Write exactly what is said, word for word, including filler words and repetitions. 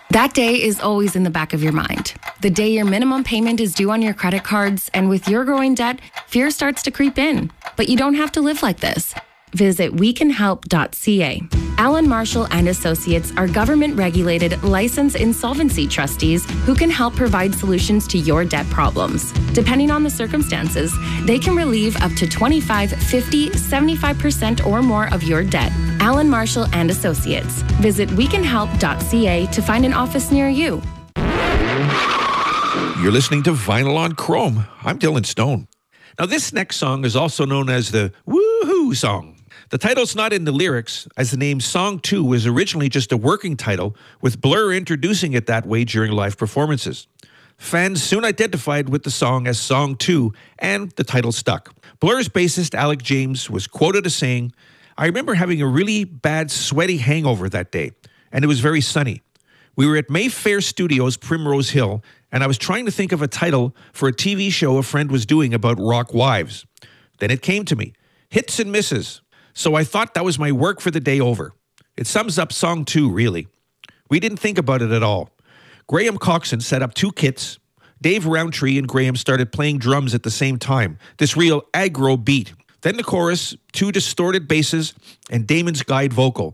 That day is always in the back of your mind. The day your minimum payment is due on your credit cards, and with your growing debt, fear starts to creep in. But you don't have to live like this. Visit we can help dot c a. Allen Marshall and Associates are government-regulated, licensed insolvency trustees who can help provide solutions to your debt problems. Depending on the circumstances, they can relieve up to twenty-five, fifty, seventy-five percent or more of your debt. Allen Marshall and Associates. Visit we can help dot c a to find an office near you. You're listening to Vinyl on Chrome. I'm Dylan Stone. Now, this next song is also known as the Woohoo song. The title's not in the lyrics, as the name Song two was originally just a working title, with Blur introducing it that way during live performances. Fans soon identified with the song as Song two, and the title stuck. Blur's bassist Alec James was quoted as saying, "I remember having a really bad sweaty hangover that day, and it was very sunny. We were at Mayfair Studios, Primrose Hill, and I was trying to think of a title for a T V show a friend was doing about rock wives. Then it came to me, Hits and Misses. So I thought that was my work for the day over. It sums up Song two, really. We didn't think about it at all. Graham Coxon set up two kits. Dave Roundtree and Graham started playing drums at the same time, this real aggro beat. Then the chorus, two distorted basses, and Damon's guide vocal.